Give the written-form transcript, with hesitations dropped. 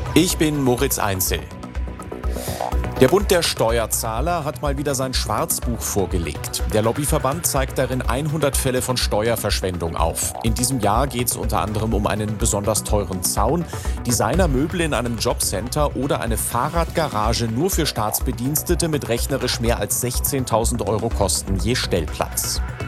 Ich bin Moritz Einzel. Der Bund der Steuerzahler hat mal wieder sein Schwarzbuch vorgelegt. Der Lobbyverband zeigt darin 100 Fälle von Steuerverschwendung auf. In diesem Jahr geht es unter anderem um einen besonders teuren Zaun, Designermöbel in einem Jobcenter oder eine Fahrradgarage nur für Staatsbedienstete mit rechnerisch mehr als 16.000 € Kosten je Stellplatz.